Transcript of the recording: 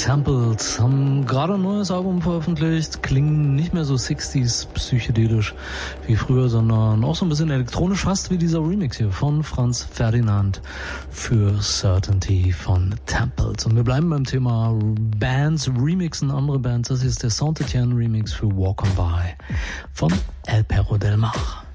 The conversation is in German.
Temples haben gerade ein neues Album veröffentlicht, klingen nicht mehr so 60s psychedelisch wie früher, sondern auch so ein bisschen elektronisch, fast wie dieser Remix hier von Franz Ferdinand für Certainty von Temples. Und wir bleiben beim Thema Bands, Remixen, andere Bands. Das hier ist der Saint-Étienne Remix für Walk On By von El Perro del Mar.